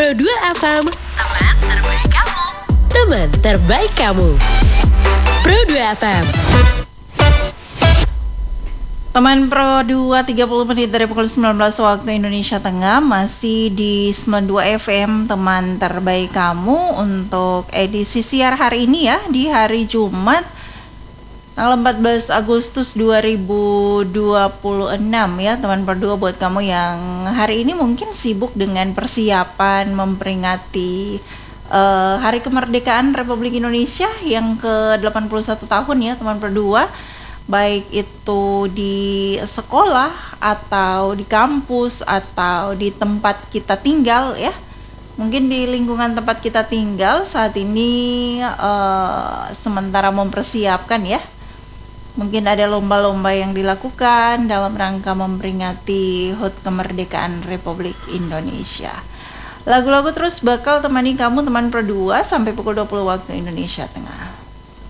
Pro 2 FM, teman terbaik kamu. Teman terbaik kamu. Pro 2 FM. Teman Pro 2, 30 menit dari pukul 19 waktu Indonesia Tengah. Masih di 92 FM, teman terbaik kamu. Untuk edisi siar hari ini ya, di hari Jumat tanggal 14 Agustus 2026 ya, teman Pro 2, buat kamu yang hari ini mungkin sibuk dengan persiapan memperingati Hari Kemerdekaan Republik Indonesia yang ke-81 tahun ya, teman Pro 2. Baik itu di sekolah atau di kampus atau di tempat kita tinggal ya. Mungkin di lingkungan tempat kita tinggal saat ini sementara mempersiapkan ya. Mungkin ada lomba-lomba yang dilakukan dalam rangka memperingati HUT Kemerdekaan Republik Indonesia. Lagu-lagu terus bakal temani kamu teman Pro 2 sampai pukul 20 waktu Indonesia Tengah.